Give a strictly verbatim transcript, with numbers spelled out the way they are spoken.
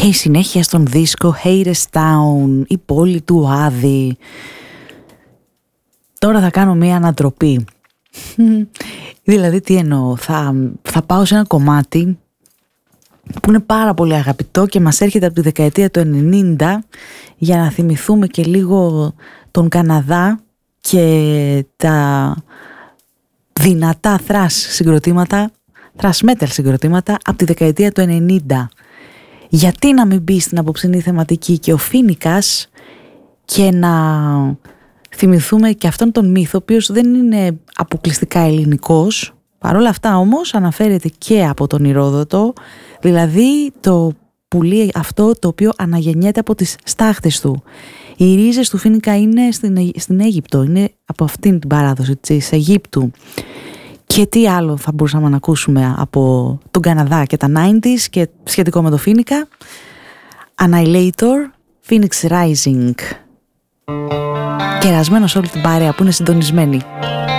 και η συνέχεια στον δίσκο Hadestown, η πόλη του Άδη. Τώρα θα κάνω μία ανατροπή. Δηλαδή τι εννοώ, θα, θα πάω σε ένα κομμάτι που είναι πάρα πολύ αγαπητό και μας έρχεται από τη δεκαετία του ενενήντα, για να θυμηθούμε και λίγο τον Καναδά και τα δυνατά thrash συγκροτήματα, thrash metal συγκροτήματα από τη δεκαετία του ενενήντα. Γιατί να μην μπει στην απόψινή θεματική και ο Φίνικας και να θυμηθούμε και αυτόν τον μύθο, ο οποίος δεν είναι αποκλειστικά ελληνικός, παρόλα αυτά όμως αναφέρεται και από τον Ηρόδοτο, δηλαδή το πουλί αυτό το οποίο αναγεννιέται από τις στάχτες του. Οι ρίζες του Φίνικα είναι στην, στην Αίγυπτο, είναι από αυτήν την παράδοση της Αιγύπτου. Και τι άλλο θα μπορούσαμε να ακούσουμε από τον Καναδά και τα ενενήντα και σχετικό με το Φίνικα. Annihilator, Phoenix Rising. Κερασμένο σε όλη την παρέα που είναι συντονισμένη.